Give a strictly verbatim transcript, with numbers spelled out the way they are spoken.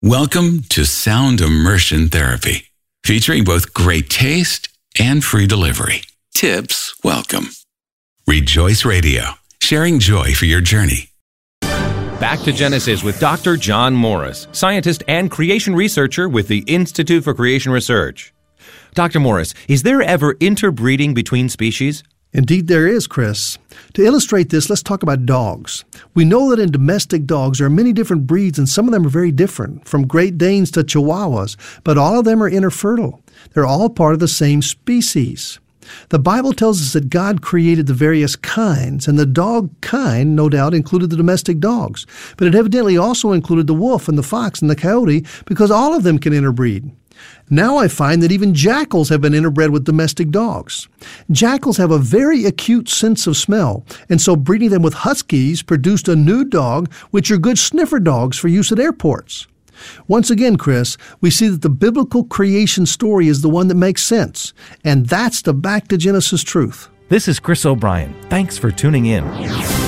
Welcome to Sound Immersion Therapy, featuring both great taste and free delivery. Tips welcome. Rejoice Radio, sharing joy for your journey. Back to Genesis with Doctor John Morris, scientist and creation researcher with the Institute for Creation Research. Doctor Morris, is there ever interbreeding between species? Indeed there is, Chris. To illustrate this, let's talk about dogs. We know that in domestic dogs there are many different breeds, and some of them are very different, from Great Danes to Chihuahuas, but all of them are interfertile. They're all part of the same species. The Bible tells us that God created the various kinds, and the dog kind, no doubt, included the domestic dogs. But it evidently also included the wolf and the fox and the coyote, because all of them can interbreed. Now I find that even jackals have been interbred with domestic dogs. Jackals have a very acute sense of smell, and so breeding them with huskies produced a new dog, which are good sniffer dogs for use at airports. Once again, Chris, we see that the biblical creation story is the one that makes sense, and that's the back to Genesis truth. This is Chris O'Brien. Thanks for tuning in.